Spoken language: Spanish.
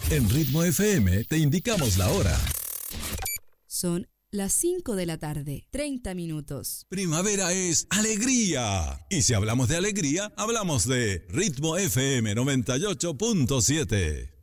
En Ritmo FM te indicamos la hora. Son las 5 de la tarde, 30 minutos. Primavera es alegría. Y si hablamos de alegría, hablamos de Ritmo FM 98.7.